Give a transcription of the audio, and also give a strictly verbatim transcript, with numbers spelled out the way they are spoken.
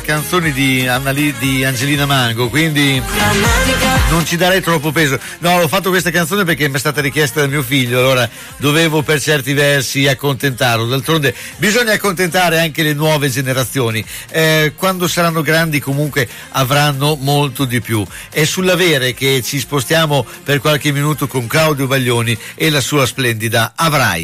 canzoni di, Annali, di Angelina Mango, quindi non ci darei troppo peso. No, ho fatto questa canzone perché mi è stata richiesta da mio figlio, allora dovevo per certi versi accontentarlo. D'altronde bisogna accontentare anche le nuove generazioni, eh, quando saranno grandi comunque avranno molto di più. È sull'avere che ci spostiamo per qualche minuto con Claudio Baglioni e la sua splendida Avrai.